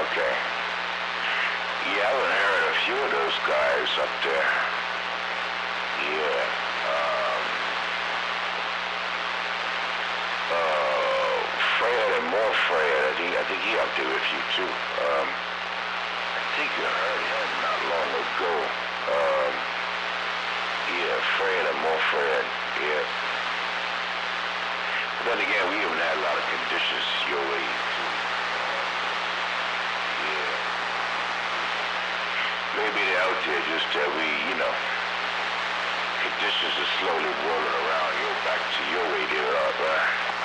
Okay. Yeah, I've heard a few of those guys up there. Yeah. Fred and more Fred. I think he up there with you too. I think you heard him not long ago. Yeah, Fred and more Fred. Yeah. But then again, we even had a lot of conditions your way too. Yeah. Maybe they're out there just that we, conditions are slowly rolling around. You're back to your way there, right?